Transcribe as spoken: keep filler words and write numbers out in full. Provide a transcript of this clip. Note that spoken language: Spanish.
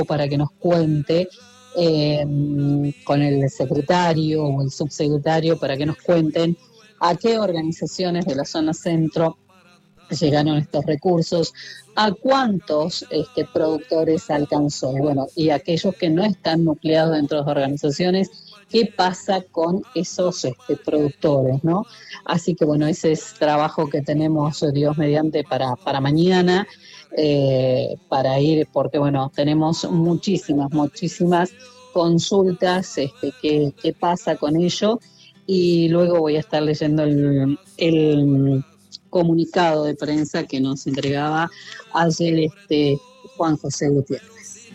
para que nos cuente eh, con el secretario o el subsecretario para que nos cuenten a qué organizaciones de la zona centro llegaron estos recursos, a cuántos este, productores alcanzó, bueno, y aquellos que no están nucleados dentro de las organizaciones, qué pasa con esos este, productores, ¿no? Así que bueno, ese es trabajo que tenemos, Dios mediante, para, para mañana, eh, para ir, porque bueno, tenemos muchísimas, muchísimas consultas, este, qué, qué pasa con ello, y luego voy a estar leyendo el, el comunicado de prensa que nos entregaba ayer este Juan José Gutiérrez.